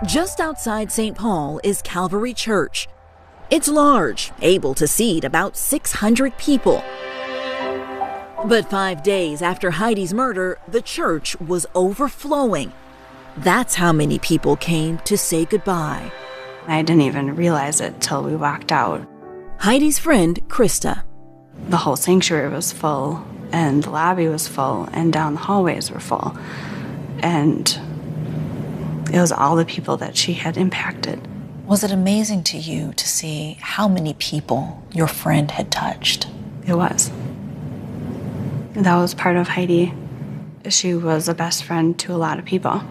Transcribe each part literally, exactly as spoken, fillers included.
Just outside Saint Paul is Calvary Church. It's large, able to seat about six hundred people. But five days after Heidi's murder, the church was overflowing. That's how many people came to say goodbye. I didn't even realize it till we walked out. Heidi's friend, Krista. The whole sanctuary was full, and the lobby was full, and down the hallways were full. And it was all the people that she had impacted. Was it amazing to you to see how many people your friend had touched? It was. That was part of Heidi. She was a best friend to a lot of people.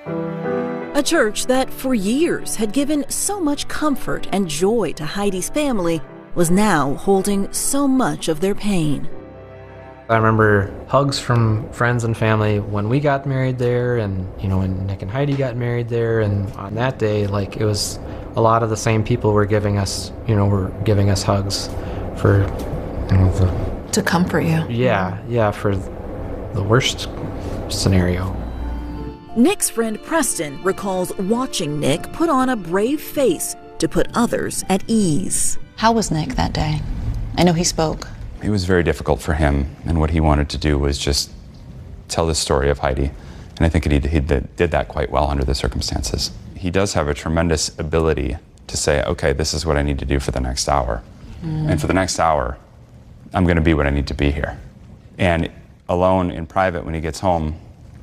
A church that for years had given so much comfort and joy to Heidi's family was now holding so much of their pain. I remember hugs from friends and family when we got married there, and you know, when Nick and Heidi got married there, and on that day, like, it was a lot of the same people were giving us, you know, were giving us hugs for, you know, the... To comfort you. Yeah, yeah, for the worst scenario. Nick's friend Preston recalls watching Nick put on a brave face to put others at ease. How was Nick that day? I know he spoke. It was very difficult for him, and what he wanted to do was just tell the story of Heidi. And I think he, he did, did that quite well under the circumstances. He does have a tremendous ability to say, okay, this is what I need to do for the next hour. Mm. And for the next hour, I'm going to be what I need to be here. And alone in private when he gets home,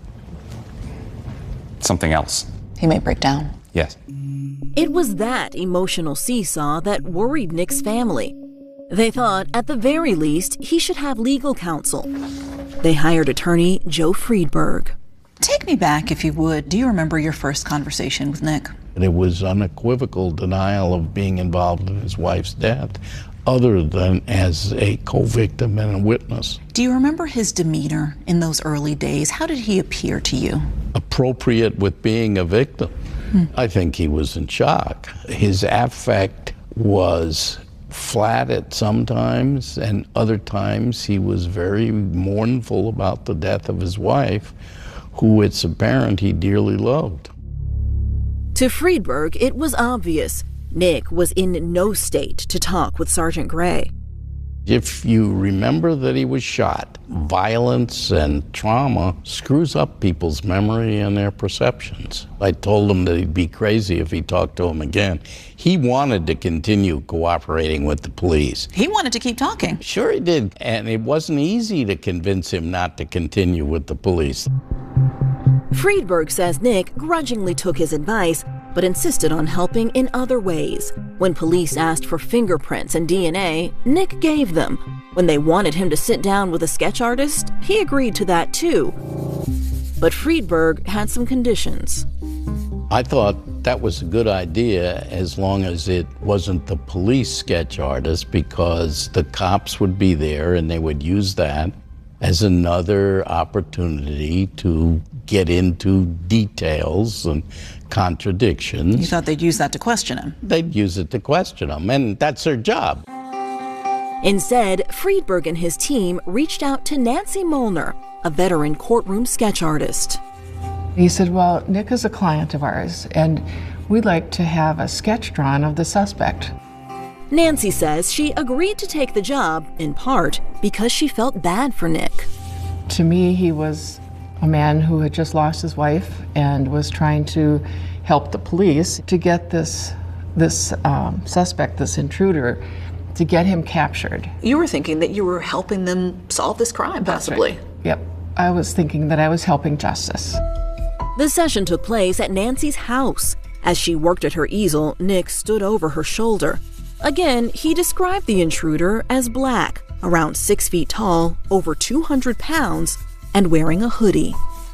something else. He may break down. Yes. It was that emotional seesaw that worried Nick's family. They thought, at the very least, he should have legal counsel. They hired attorney Joe Friedberg. Take me back, if you would. Do you remember your first conversation with Nick? It was unequivocal denial of being involved in his wife's death, other than as a co-victim and a witness. Do you remember his demeanor in those early days? How did he appear to you? Appropriate with being a victim. Hmm. I think he was in shock. His affect was flat at some times, and other times he was very mournful about the death of his wife, who it's apparent he dearly loved. To Friedberg, it was obvious Nick was in no state to talk with Sergeant Gray. If you remember that he was shot, violence and trauma screws up people's memory and their perceptions. I told him that he'd be crazy if he talked to him again. He wanted to continue cooperating with the police. He wanted to keep talking. Sure he did, and it wasn't easy to convince him not to continue with the police. Friedberg says Nick grudgingly took his advice, but insisted on helping in other ways. When police asked for fingerprints and D N A, Nick gave them. When they wanted him to sit down with a sketch artist, he agreed to that too. But Friedberg had some conditions. I thought that was a good idea as long as it wasn't the police sketch artist, because the cops would be there and they would use that as another opportunity to get into details and contradictions. You thought they'd use that to question him? They'd use it to question him, and that's their job. Instead, Friedberg and his team reached out to Nancy Molnar, a veteran courtroom sketch artist. He said, well, Nick is a client of ours, and we'd like to have a sketch drawn of the suspect. Nancy says she agreed to take the job, in part, because she felt bad for Nick. To me, he was a man who had just lost his wife and was trying to help the police to get this, this um, suspect, this intruder, to get him captured. You were thinking that you were helping them solve this crime, possibly. That's right. Yep. I was thinking that I was helping justice. The session took place at Nancy's house. As she worked at her easel, Nick stood over her shoulder. Again, he described the intruder as black, around six feet tall, over two hundred pounds, and wearing a hoodie.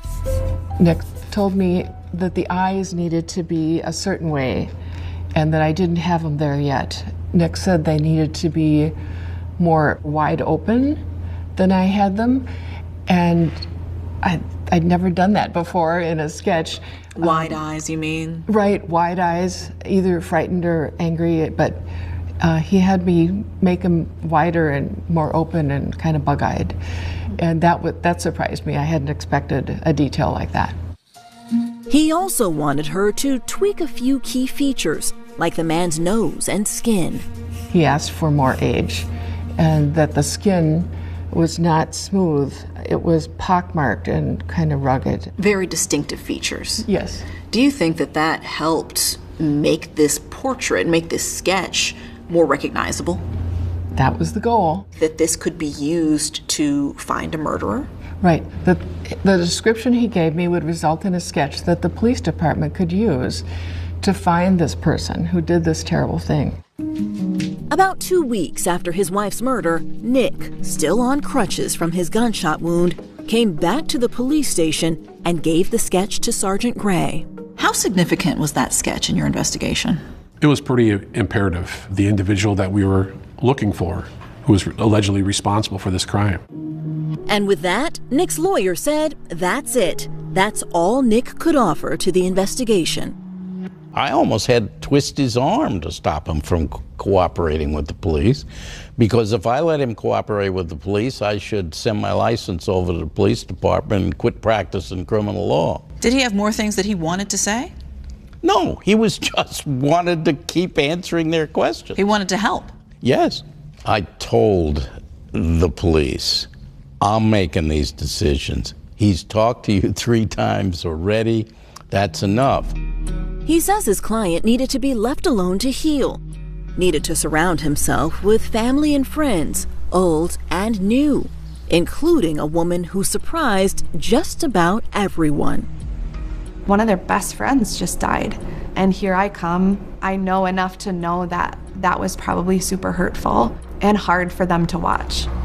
Nick told me that the eyes needed to be a certain way and that I didn't have them there yet. Nick said they needed to be more wide open than I had them, and I, I'd never done that before in a sketch. Wide um, eyes, you mean? Right, wide eyes, either frightened or angry, but uh, he had me make them wider and more open and kind of bug-eyed. And that, w- that surprised me. I hadn't expected a detail like that. He also wanted her to tweak a few key features, like the man's nose and skin. He asked for more age, and that the skin was not smooth. It was pockmarked and kind of rugged. Very distinctive features. Yes. Do you think that that helped make this portrait, make this sketch more recognizable? That was the goal. That this could be used to find a murderer? Right. The, the description he gave me would result in a sketch that the police department could use to find this person who did this terrible thing. About two weeks after his wife's murder, Nick, still on crutches from his gunshot wound, came back to the police station and gave the sketch to Sergeant Gray. How significant was that sketch in your investigation? It was pretty imperative. The individual that we were looking for, who was allegedly responsible for this crime. And with that, Nick's lawyer said, that's it. That's all Nick could offer to the investigation. I almost had to twist his arm to stop him from co- cooperating with the police, because if I let him cooperate with the police, I should send my license over to the police department and quit practicing criminal law. Did he have more things that he wanted to say? No, he was just wanted to keep answering their questions. He wanted to help? Yes. I told the police, I'm making these decisions. He's talked to you three times already. That's enough. He says his client needed to be left alone to heal, needed to surround himself with family and friends, old and new, including a woman who surprised just about everyone. One of their best friends just died, and here I come. I know enough to know that that was probably super hurtful and hard for them to watch.